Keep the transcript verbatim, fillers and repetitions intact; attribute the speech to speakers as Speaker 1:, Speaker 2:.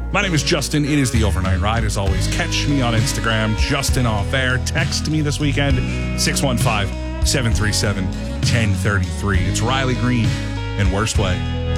Speaker 1: My name is Justin. It is the Overnight Ride. As always, catch me on Instagram, Justin Off Air. Text me this weekend, six one five, seven three seven, one zero three three. It's Riley Green and Worst Way.